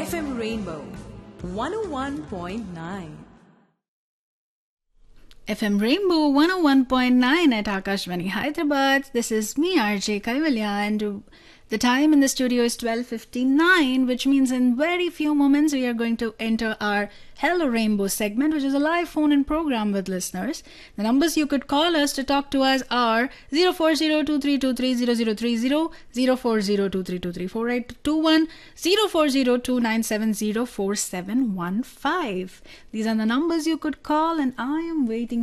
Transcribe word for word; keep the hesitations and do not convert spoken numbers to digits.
F M Rainbow one oh one point nine. F M Rainbow one oh one point nine at Akashvani Hyderabad. This is me, R J Kaivalya, and the time in the studio is twelve fifty-nine, which means in very few moments we are going to enter our Hello Rainbow segment, which is a live phone-in program with listeners. The numbers you could call us to talk to us are zero four zero two three two three zero zero three zero, zero four zero two three two three four eight two one, zero four zero two nine seven zero four seven one five. These are the numbers you could call, and I am waiting